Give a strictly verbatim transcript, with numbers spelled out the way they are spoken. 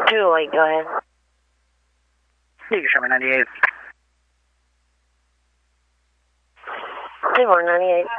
Two late, go ahead. You can show me ninety-eight. Two more ninety-eight.